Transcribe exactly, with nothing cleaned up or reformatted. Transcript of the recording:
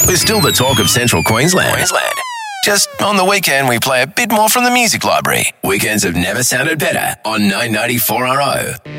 We're still the talk of Central Queensland. Queensland. Just on the weekend, we play a bit more from the music library. Weekends have never sounded better on nine ninety-four R O.